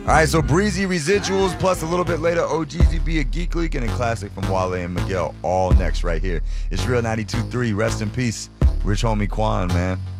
All right, so Breezy Residuals plus a little bit later OGZ Be a Geek League and a classic from Wale and Miguel. All next right here. It's Real 92.3. Rest in peace, Rich Homie Quan, man.